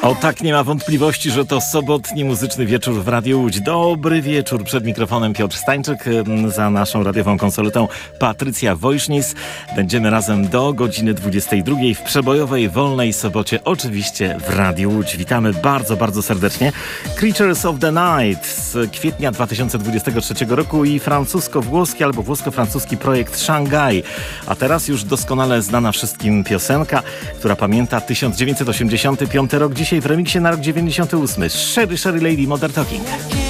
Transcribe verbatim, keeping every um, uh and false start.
O tak, nie ma wątpliwości, że to sobotni muzyczny wieczór w Radiu Łódź. Dobry wieczór. Przed mikrofonem Piotr Stańczyk, za naszą radiową konsoletą Patrycja Wojsznis. Będziemy razem do godziny dwudziestej drugiej w przebojowej, wolnej sobocie, oczywiście w Radiu Łódź. Witamy bardzo, bardzo serdecznie. Creatures of the Night z kwietnia dwa tysiące dwudziestego trzeciego roku i francusko-włoski albo włosko-francuski projekt Shanghai. A teraz już doskonale znana wszystkim piosenka, która pamięta tysiąc dziewięćset osiemdziesiąty piąty rok. Dzisiaj w remiksie na rok dziewięćdziesiąty ósmy. Sherry, Sherry Lady, Modern Talking.